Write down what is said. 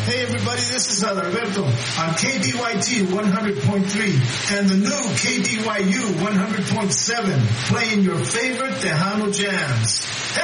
Hey everybody, this is Alberto on KDYT 100.3 and the new KDYU 100.7 playing your favorite Tejano jams.